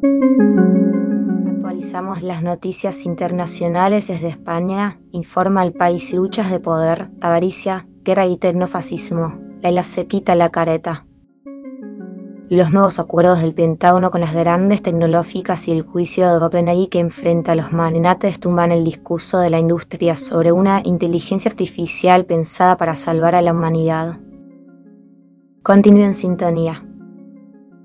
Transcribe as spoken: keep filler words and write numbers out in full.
Actualizamos las noticias internacionales desde España. Informa el país: luchas de poder, avaricia, guerra y tecnofascismo. Laila se quita la careta. Los nuevos acuerdos del Pentágono con las grandes tecnológicas y el juicio de OpenAI que enfrenta a los magnates tumban el discurso de la industria sobre una inteligencia artificial pensada para salvar a la humanidad. Continúe en sintonía.